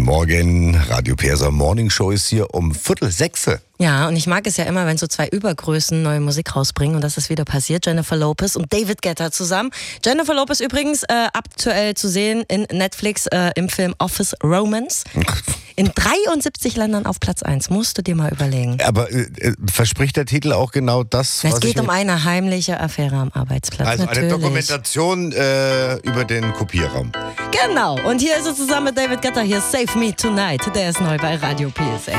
Morgen, Radio PSR Morning Show ist hier um 5:45. Ja, und ich mag es ja immer, wenn so zwei Übergrößen neue Musik rausbringen und das ist wieder passiert. Jennifer Lopez und David Guetta zusammen. Jennifer Lopez übrigens aktuell zu sehen in Netflix im Film Office Romance. In 73 Ländern auf Platz 1. Musst du dir mal überlegen. Aber verspricht der Titel auch genau das? Es geht um eine heimliche Affäre am Arbeitsplatz. Also natürlich. eine Dokumentation über den Kopierraum. Genau. Und hier ist es zusammen mit David Guetta. Hier Save Me Tonight. Der ist neu bei Radio PSR.